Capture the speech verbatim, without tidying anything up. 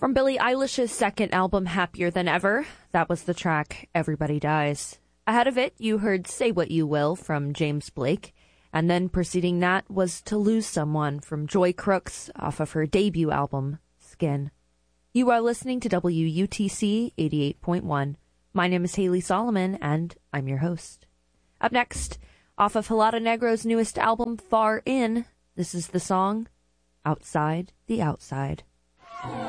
From Billie Eilish's second album, Happier Than Ever, that was the track Everybody Dies. Ahead of it, you heard Say What You Will from James Blake, and then preceding that was To Lose Someone from Joy Crooks off of her debut album, Skin. You are listening to W U T C eighty-eight point one. My name is Haley Solomon, and I'm your host. Up next, off of Helada Negro's newest album, Far In, this is the song Outside the Outside.